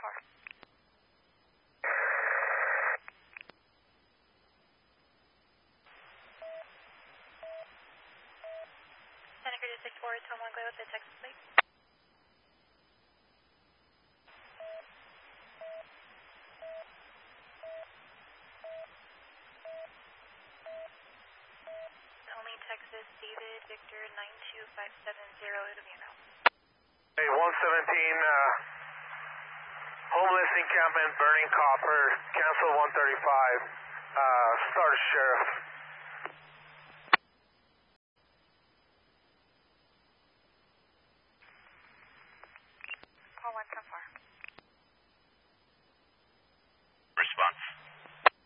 car. Santa Cruz 64, Tom 1, go with the Texas plate. Tony, Texas, David, Victor, 92570, it'll be an out. Hey, 117, homeless encampment, burning copper, cancel 135, start sheriff.